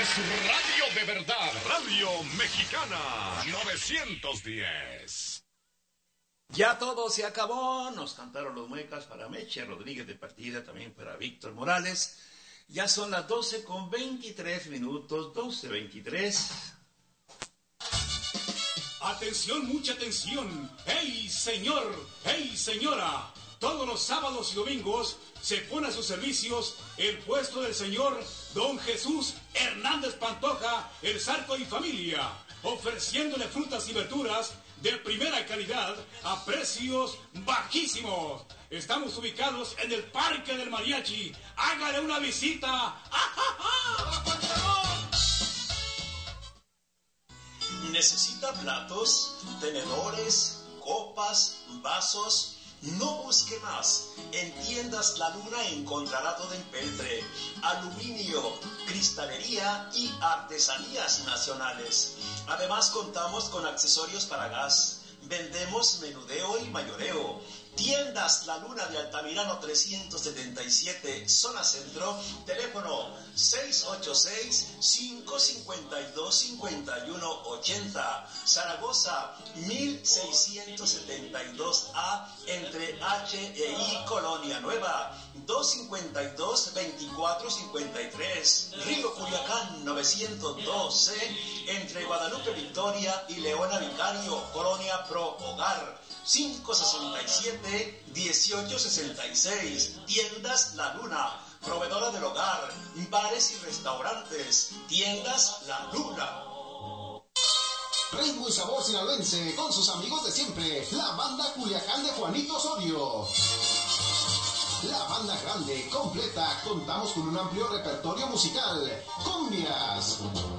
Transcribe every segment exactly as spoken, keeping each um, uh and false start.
Es radio de verdad, Radio Mexicana novecientos diez. Ya todo se acabó, nos cantaron los muecas para Meche Rodríguez de partida, también para Víctor Morales. Ya son las doce con veintitrés minutos, doce veintitrés. Atención, mucha atención. ¡Hey, señor! ¡Hey, señora! Todos los sábados y domingos se pone a sus servicios el puesto del señor Don Jesús Hernández Pantoja, el Zarco y Familia, ofreciéndole frutas y verduras de primera calidad a precios bajísimos. Estamos ubicados en el Parque del Mariachi. Hágale una visita. ¡Ah, ah, ah! ¿Necesita platos, tenedores, copas, vasos? No busque más. En Tiendas La Luna encontrará todo en peltre, aluminio, cristalería y artesanías nacionales. Además contamos con accesorios para gas. Vendemos menudeo y mayoreo. Tiendas La Luna de Altamirano trescientos setenta y siete, zona centro, teléfono seis ocho seis, cinco cinco dos, cinco uno ocho cero, Zaragoza mil seiscientos setenta y dos A, entre H e I, Colonia Nueva, doscientos cincuenta y dos, veinticuatro cincuenta y tres, Río Culiacán novecientos doce, entre Guadalupe Victoria y Leona Vicario, Colonia Pro Hogar, cinco sesenta y siete, dieciocho sesenta y seis. Tiendas La Luna, proveedora del hogar, bares y restaurantes. Tiendas La Luna. Ritmo y sabor sinaloense con sus amigos de siempre, la banda Culiacán de Juanito Osorio. La banda grande, completa, contamos con un amplio repertorio musical. Cumbias,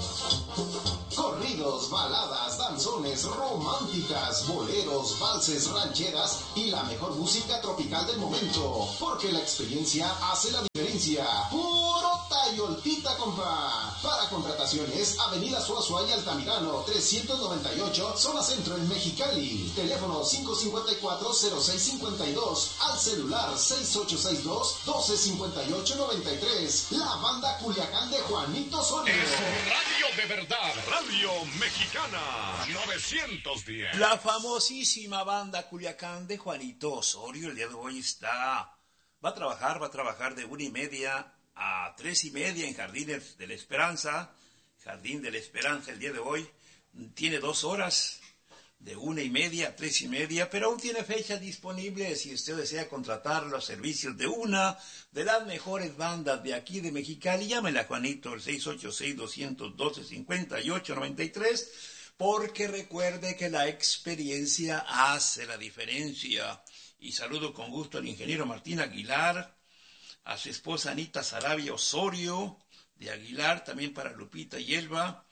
corridos, baladas, danzones, románticas, boleros, valses, rancheras y la mejor música tropical del momento. Porque la experiencia hace la diferencia. Puro tayoltita, compa. Para contrataciones, Avenida Suazua y Altamirano, trescientos noventa y ocho, zona centro en Mexicali. Teléfono cinco cinco cuatro, cero seis cinco dos. Al celular seis ocho seis dos, uno dos cinco ocho nueve tres. La banda Culiacán de Juanito Osorio. Es radio de verdad, Radio Mexicana novecientos diez. La famosísima banda Culiacán de Juanito Osorio el día de hoy está... Va a trabajar, va a trabajar de una y media a tres y media en Jardín de la Esperanza. Jardín de la Esperanza el día de hoy. Tiene dos horas, de una y media a tres y media, pero aún tiene fecha disponible si usted desea contratar los servicios de una de las mejores bandas de aquí de Mexicali. Llámele a Juanito, el seis ocho seis, dos uno dos, cinco ocho nueve tres, porque recuerde que la experiencia hace la diferencia. Y saludo con gusto al ingeniero Martín Aguilar, a su esposa Anita Sarabia Osorio de Aguilar, también para Lupita y Elba,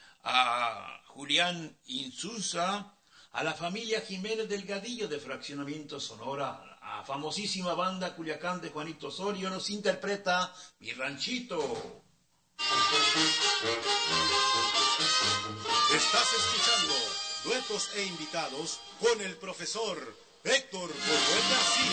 a Julián Insusa, a la familia Jiménez Delgadillo de Fraccionamiento Sonora, a famosísima banda Culiacán de Juanito Osorio, nos interpreta Mi Ranchito. Estás escuchando Duetos e Invitados con el profesor Héctor Godoy García.